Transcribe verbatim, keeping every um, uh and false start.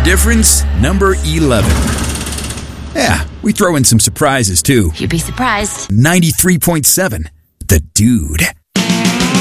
difference, number eleven. Yeah, we throw in some surprises too. You'd be surprised. ninety-three point seven, The Dude.